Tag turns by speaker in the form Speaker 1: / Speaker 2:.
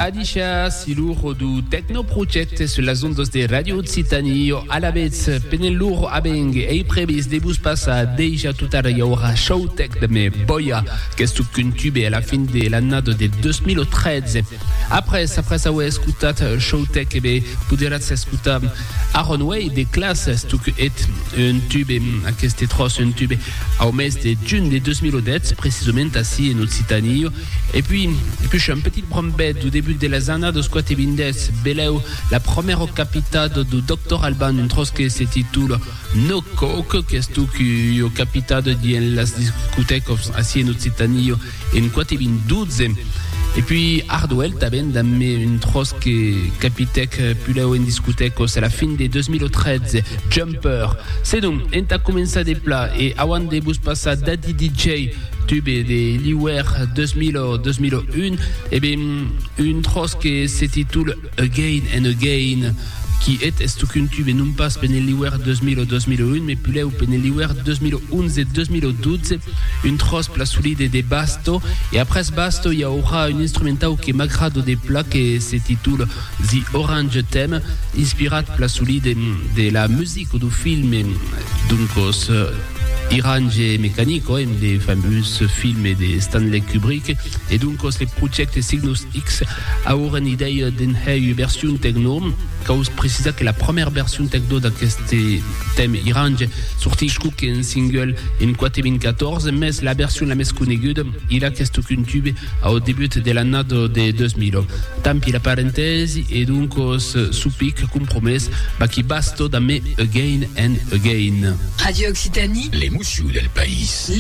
Speaker 1: Adisha silur du Techno Project sulla zona de Radio Occitanie alla vez penelur abeng e previs de bus passa deja tutara yaura showtech de me boya che stu tube alla fin de l'anno de 2013. Après ça ouais escutat showtech e be puderat escuta Aaron Way de classe stu et un tube a queste tros un tube au mes de June de 2010 précisément assis en Occitanie et puis je suis un petit brombette au début de la zana de Squat et Bindes Beleu la première capitale du Dr Alban une tros que se titule No Coke que stu qui au capitale di las discothèques assis en Occitanie en Squat et Bindes. Et puis Hardwell taben damme une tros que capitec puleo en discothèque c'est la fin de 2013 Jumper c'est donc enta commença des plats et avant de bus passa Daddy DJ tube de Liwer 2000-2001 et bien une tros que se titule Again and Again qui est un tube et non pas Peneliwer 2000-2001 mais plus là Peneliwer 2011 et 2012 une trosse pla solide de Basto et après ce Basto il y aura un instrumental qui m'agrade des plats qui se titule The Orange Theme inspiré pla solide de la musique du film donc Irange Mécanico, des fameux films de Stanley Kubrick, et donc les projets Cygnus X a une idée d'une version techno, cause précisa que la première version techno de ce thème Irange sorti un single en 2014, mais la version la més coneguda il a qu'est qu'un tube au début de l'année de 2000. Tant pis la parenthèse et donc sous-pic compromis qui basto d'amer again and again.
Speaker 2: Radio Occitanie.
Speaker 3: Les Moussous del País.